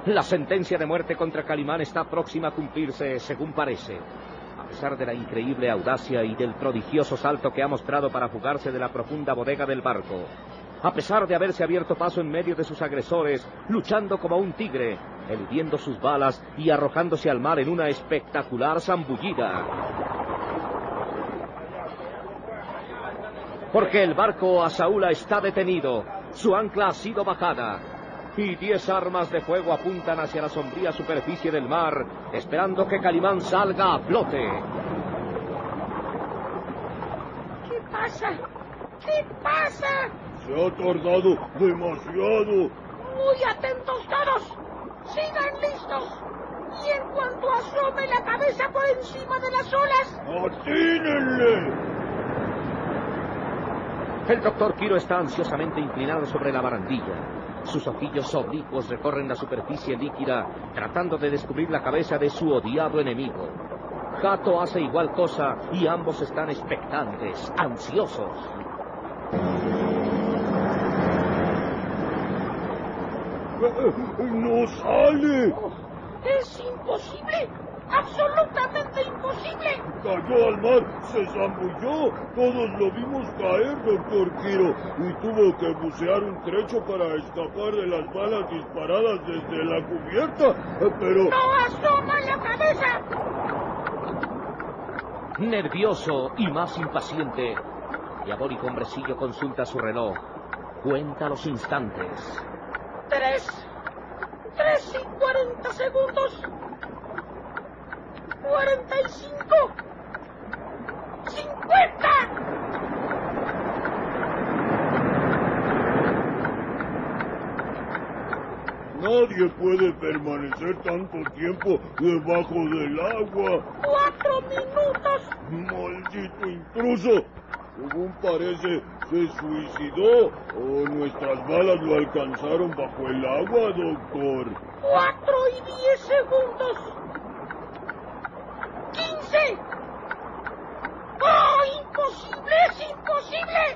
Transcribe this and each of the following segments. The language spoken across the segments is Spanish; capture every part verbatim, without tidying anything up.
La sentencia de muerte contra Calimán está próxima a cumplirse, según parece. A pesar de la increíble audacia y del prodigioso salto que ha mostrado para fugarse de la profunda bodega del barco, a pesar de haberse abierto paso en medio de sus agresores, luchando como un tigre, eludiendo sus balas y arrojándose al mar en una espectacular zambullida. Porque el barco Asaula está detenido, su ancla ha sido bajada, y diez armas de fuego apuntan hacia la sombría superficie del mar, esperando que Calimán salga a flote. ¿Qué pasa? ¿Qué pasa? Se ha tardado demasiado. Muy atentos todos. Sigan listos. Y en cuanto asome la cabeza por encima de las olas, ¡atínenle! El doctor Quiro está ansiosamente inclinado sobre la barandilla. Sus ojillos oblicuos recorren la superficie líquida, tratando de descubrir la cabeza de su odiado enemigo. Hato hace igual cosa y ambos están expectantes, ansiosos. ¡No sale! es imposible. ¡Absolutamente imposible! Cayó al mar, se zambulló. Todos lo vimos caer, doctor Quiro, y tuvo que bucear un trecho para escapar de las balas disparadas desde la cubierta, pero... ¡No asoma la cabeza! Nervioso y más impaciente, diabólico hombrecillo consulta su reloj. Cuenta los instantes. Tres. Tres y cuarenta segundos. Cuarenta y cinco. Cincuenta. Nadie puede permanecer tanto tiempo debajo del agua. Cuatro minutos. ¡Maldito intruso! Según parece, se suicidó o nuestras balas lo alcanzaron bajo el agua, doctor. Cuatro y diez segundos. Quince. ¡Oh, imposible! ¡Es imposible!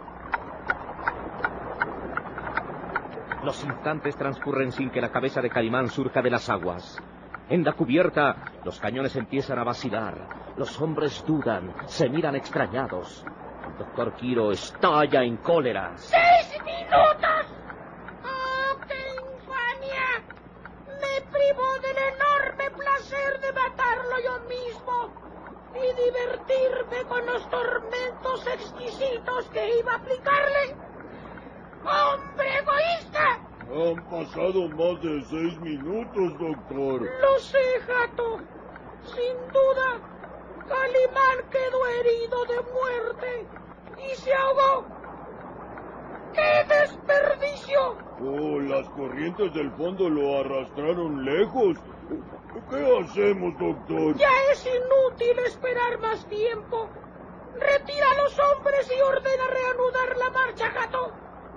Los instantes transcurren sin que la cabeza de Calimán surja de las aguas. En la cubierta, los cañones empiezan a vacilar. Los hombres dudan, se miran extrañados. El doctor Quiro estalla en cólera. ¡Seis minutos! ¡Oh, qué infamia! Me privó del enorme placer de matarlo yo mismo y divertirme con los tormentos exquisitos que iba a aplicarle. ¡Hombre egoísta! Han pasado más de seis minutos, doctor. Lo sé, Hato. Sin duda, Calimán quedó herido de muerte y se ahogó. ¡Qué desperdicio! Oh, las corrientes del fondo lo arrastraron lejos. ¿Qué hacemos, doctor? Ya es inútil esperar más tiempo. Retira a los hombres y ordena reanudar la marcha, Hato.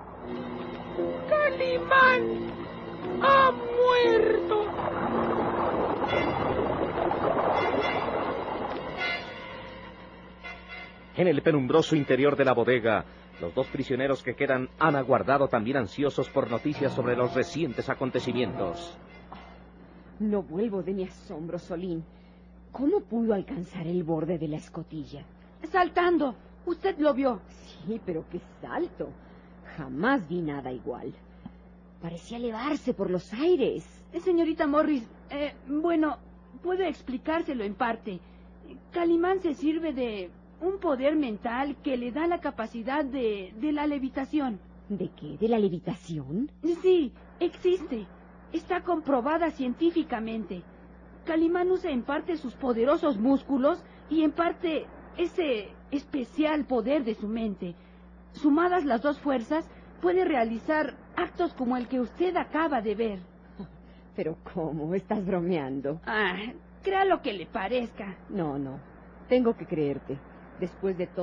Calimán ha muerto. En el penumbroso interior de la bodega, los dos prisioneros que quedan han aguardado también ansiosos por noticias sobre los recientes acontecimientos. No vuelvo de mi asombro, Solín. ¿Cómo pudo alcanzar el borde de la escotilla? Saltando. Usted lo vio. Sí, pero qué salto. Jamás vi nada igual. Parecía elevarse por los aires. Eh, señorita Morris, eh, bueno, puede explicárselo en parte. Calimán se sirve de un poder mental que le da la capacidad de, de la levitación. ¿De qué? ¿De la levitación? Sí, existe. Está comprobada científicamente. Calimán usa en parte sus poderosos músculos y en parte ese especial poder de su mente. Sumadas las dos fuerzas, puede realizar actos como el que usted acaba de ver. ¿Pero cómo? ¿Estás bromeando? Ah, crea lo que le parezca. No, no. Tengo que creerte. Después de todo...